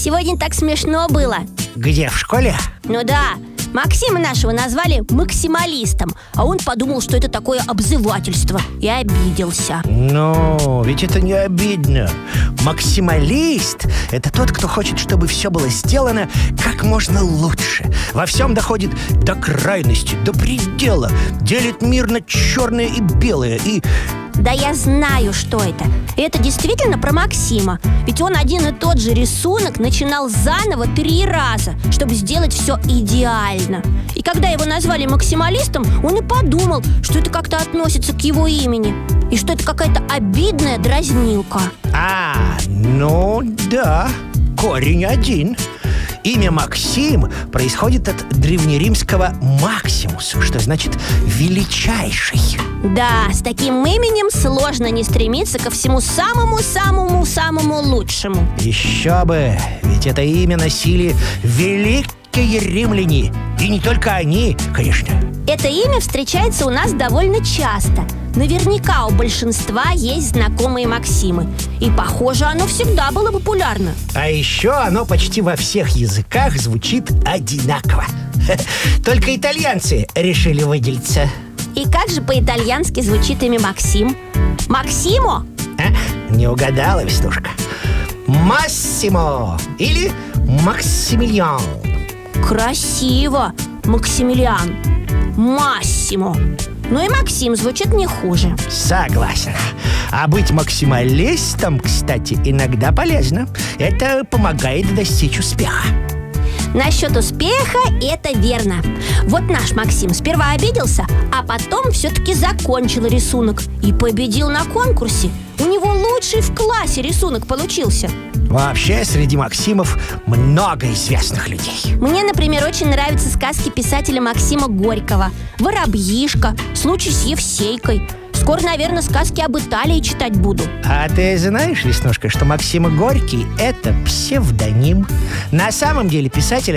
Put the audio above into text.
Сегодня так смешно было. Где, в школе? Ну да, Максима нашего назвали максималистом, а он подумал, что это такое обзывательство, и обиделся. Ну, ведь это не обидно. Максималист – это тот, кто хочет, чтобы все было сделано как можно лучше. Во всем доходит до крайности, до предела. Делит мир на черное и белое. И... Да я знаю, что это. И это действительно про Максима. Ведь он один и тот же рисунок начинал заново 3 раза, чтобы сделать все идеально. И когда его назвали максималистом, он и подумал, что это как-то относится к его имени, и что это какая-то обидная дразнилка. Ну да, корень один. Имя Максим происходит от древнеримского «максимус», что значит «величайший». Да, с таким именем сложно не стремиться ко всему самому-самому-самому лучшему. Еще бы, ведь это имя носили великие римляне. И не только они, конечно. Это имя встречается у нас довольно часто. Наверняка у большинства есть знакомые Максимы. И, похоже, оно всегда было популярно. А еще оно почти во всех языках звучит одинаково. Только итальянцы решили выделиться. И как же по-итальянски звучит имя Максим? Максимо? Не угадала, Веснушка. Массимо или Максимилиан. Красиво, Максимилиан. Массимо. Ну и Максим звучит не хуже. Согласен. А быть максималистом, кстати, иногда полезно. Это помогает достичь успеха. Насчет успеха это верно. Вот наш Максим сперва обиделся, а потом все-таки закончил рисунок и победил на конкурсе. У него лучший в классе рисунок получился. Вообще, среди Максимов много известных людей. Мне, например, очень нравятся сказки писателя Максима Горького. «Воробьишка», «Случай с Евсейкой». Скоро, наверное, сказки об Италии читать буду. А ты знаешь, Веснушка, что Максим Горький – это псевдоним? На самом деле писатель